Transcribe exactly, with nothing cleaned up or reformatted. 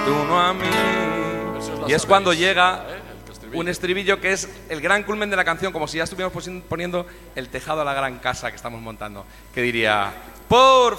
tú no a mí. Y es cuando llega un estribillo que es el gran culmen de la canción, como si ya estuviéramos poniendo el tejado a la gran casa que estamos montando, que diría: por